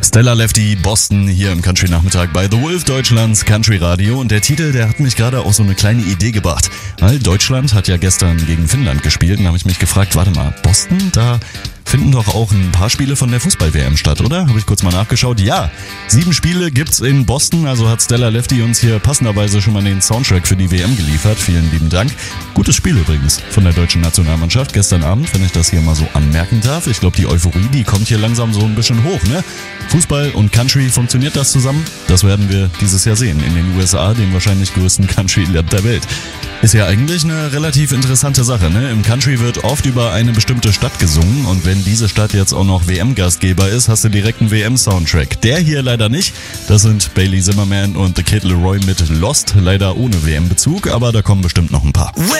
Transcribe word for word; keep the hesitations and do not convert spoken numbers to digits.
Stella Lefty, Boston, hier im Country-Nachmittag bei The Wolf, Deutschlands Country-Radio. Und der Titel, der hat mich gerade auf so eine kleine Idee gebracht. Weil Deutschland hat ja gestern gegen Finnland gespielt und da habe ich mich gefragt, warte mal, Boston, da finden doch auch ein paar Spiele von der Fußball-W M statt, oder? Habe ich kurz mal nachgeschaut. Ja, sieben Spiele gibt's in Boston, also hat Stella Lefty uns hier passenderweise schon mal den Soundtrack für die W M geliefert. Vielen lieben Dank. Gutes Spiel übrigens von der deutschen Nationalmannschaft gestern Abend, wenn ich das hier mal so anmerken darf. Ich glaube, die Euphorie, die kommt hier langsam so ein bisschen hoch, ne? Fußball und Country, funktioniert das zusammen? Das werden wir dieses Jahr sehen in den U S A, dem wahrscheinlich größten Country-Land der Welt. Ist ja eigentlich eine relativ interessante Sache, ne? Im Country wird oft über eine bestimmte Stadt gesungen und wenn diese Stadt jetzt auch noch W M-Gastgeber ist, hast du direkt einen W M-Soundtrack. Der hier leider nicht. Das sind Bailey Zimmerman und The Kid Laroi mit Lost, leider ohne W M-Bezug, aber da kommen bestimmt noch ein paar.